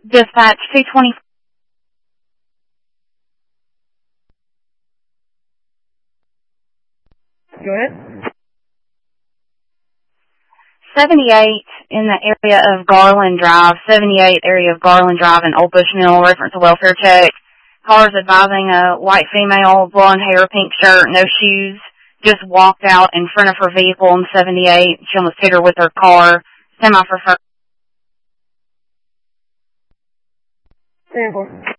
Dispatch 220. Go ahead. 78 in the area of Garland Drive, 78 area of Garland Drive in Old Bush Mill, reference a welfare check. Cars advising a white female, blonde hair, pink shirt, no shoes, just walked out in front of her vehicle in 78. She almost hit her with her car. Semi for first. 10-4.